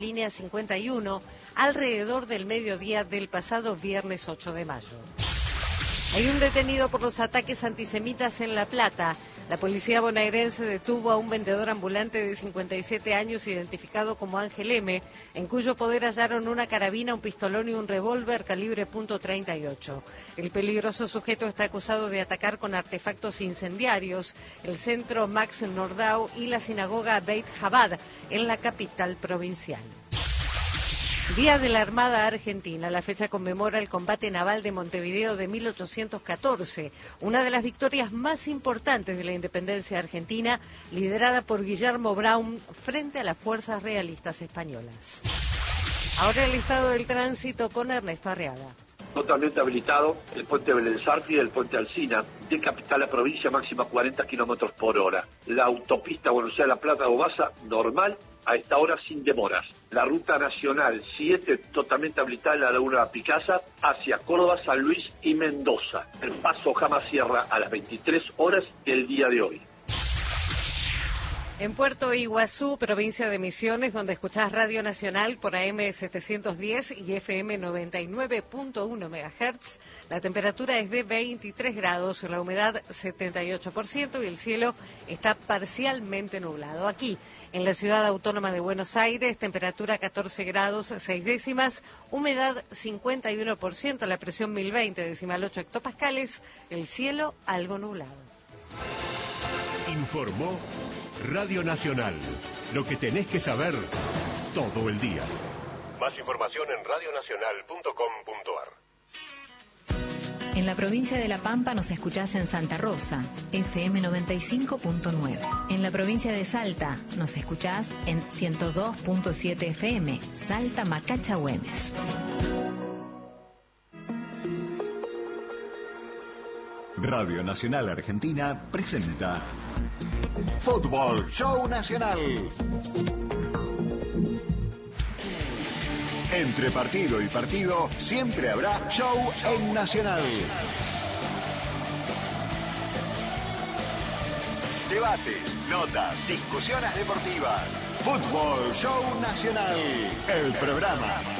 línea 51 alrededor del mediodía del pasado viernes 8 de mayo. Hay un detenido por los ataques antisemitas en La Plata. La policía bonaerense detuvo a un vendedor ambulante de 57 años identificado como Ángel M., en cuyo poder hallaron una carabina, un pistolón y un revólver calibre .38. El peligroso sujeto está acusado de atacar con artefactos incendiarios el centro Max Nordau y la sinagoga Beit Chabad en la capital provincial. Día de la Armada Argentina. La fecha conmemora el combate naval de Montevideo de 1814, una de las victorias más importantes de la independencia argentina, liderada por Guillermo Brown frente a las fuerzas realistas españolas. Ahora el estado del tránsito con Ernesto Arriaga. Totalmente habilitado el puente Belén Sarfi y el puente Alsina, de capital a provincia, máxima 40 kilómetros por hora. La autopista Buenos Aires-La Plata-Obasa, normal, a esta hora sin demoras. La ruta nacional 7, totalmente habilitada en la Laguna Picasa, hacia Córdoba, San Luis y Mendoza. El paso Jama Sierra a las 23 horas el día de hoy. En Puerto Iguazú, provincia de Misiones, donde escuchás Radio Nacional por AM 710 y FM 99.1 MHz, la temperatura es de 23 grados, la humedad 78% y el cielo está parcialmente nublado. Aquí, en la ciudad autónoma de Buenos Aires, temperatura 14 grados 6 décimas, humedad 51%, la presión 1020,8 hectopascales, el cielo algo nublado. Informó Radio Nacional. Lo que tenés que saber todo el día. Más información en radionacional.com.ar. En la provincia de La Pampa nos escuchás en Santa Rosa, FM 95.9. En la provincia de Salta nos escuchás en 102.7 FM, Salta Macacha Güemes. Radio Nacional Argentina presenta Fútbol Show Nacional. Entre partido y partido siempre habrá show en Nacional. Debates, notas, discusiones deportivas. Fútbol Show Nacional. El programa